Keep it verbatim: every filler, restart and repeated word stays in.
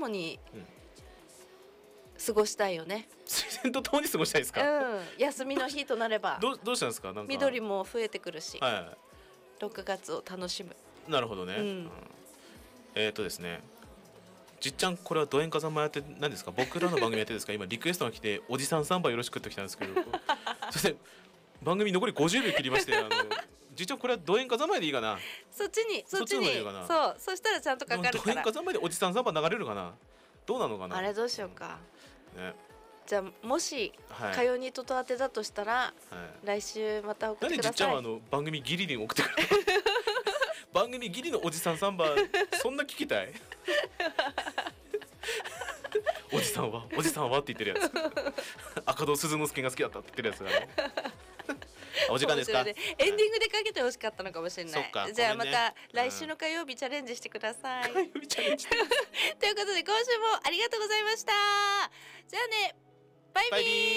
もに過ごしたいよね。 自然とともに過ごしたいですか。 うん、休みの日となればどうどうしたんですか。なんか緑も増えてくるし、 はろくがつを楽しむ。 い、なるほどね、 うんうんえっ、ー、とですねじっちゃんこれはドエンカ様やって何ですか。僕らの番組やってですか。今リクエストが来ておじさんサンバよろしくって来たんですけどそして番組残りごじゅうびょう切りましてあのじっちゃんこれはドエンカ様でいいかな。 そっちにそっちにそっちの方がいいかな。 そうそしたらちゃんとかかるからドエンカ様でおじさんサンバ流れるかな。どうなのかな。 あれどうしようか、 ね、 じゃあもし、 はいかよにとと当てだとしたら、 はい、 来週また送なんでってください。 じっちゃんはあの番組ギリに送ってくる番組ギリのおじさんサンバそんな聞きたいおじさんはおじさんはって言ってるやつ赤戸鈴之助が好きだったって言ってるやつが、ね、お時間ですか。 エンディングでかけてほしかったのかもしれない。 そっかじゃあごめんねまた来週の火曜日チャレンジしてください、 火曜日チャレンジということで今週もありがとうございました。じゃあね、バイビー。 バイビー。